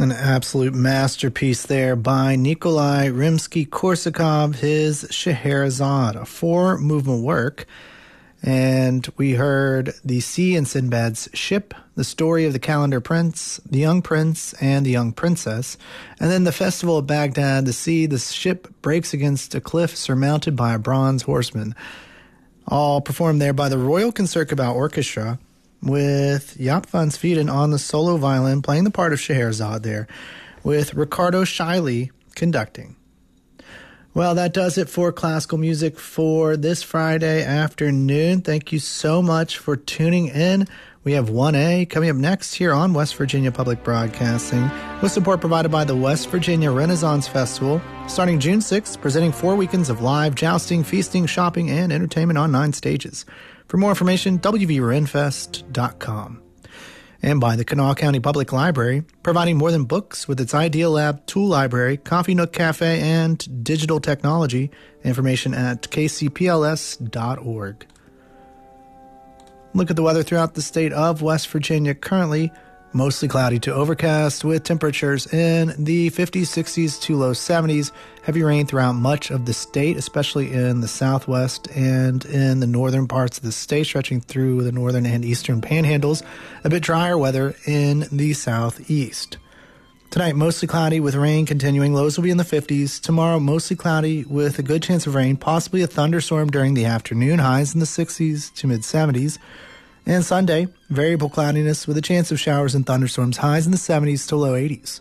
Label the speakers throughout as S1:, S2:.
S1: An absolute masterpiece there by Nikolai Rimsky-Korsakov, his Scheherazade, a 4-movement work. And we heard The Sea and Sinbad's Ship, the story of the Calendar Prince, the Young Prince, and the Young Princess. And then the Festival of Baghdad, the sea, the ship breaks against a cliff surmounted by a bronze horseman. All performed there by the Royal Concertgebouw Orchestra, with Jaap van Zwieten on the solo violin, playing the part of Scheherazade there, with Ricardo Scheile conducting. Well, that does it for classical music for this Friday afternoon. Thank you so much for tuning in. We have 1A coming up next here on West Virginia Public Broadcasting, with support provided by the West Virginia Renaissance Festival, starting June 6th, presenting 4 weekends of live jousting, feasting, shopping, and entertainment on 9 stages. For more information, wvrenfest.com. And by the Kanawha County Public Library, providing more than books with its Ideal Lab tool library, Coffee Nook Cafe, and digital technology. Information at kcpls.org. Look at the weather throughout the state of West Virginia. Currently, mostly cloudy to overcast with temperatures in the 50s, 60s to low 70s. Heavy rain throughout much of the state, especially in the southwest and in the northern parts of the state, stretching through the northern and eastern panhandles. A bit drier weather in the southeast. Tonight, mostly cloudy with rain continuing. Lows will be in the 50s. Tomorrow, mostly cloudy with a good chance of rain, possibly a thunderstorm during the afternoon. Highs in the 60s to mid-70s. And Sunday, variable cloudiness with a chance of showers and thunderstorms. Highs in the 70s to low 80s.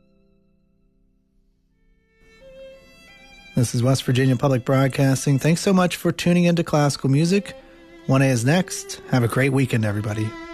S1: This is West Virginia Public Broadcasting. Thanks so much for tuning into classical music. 1A is next. Have a great weekend, everybody.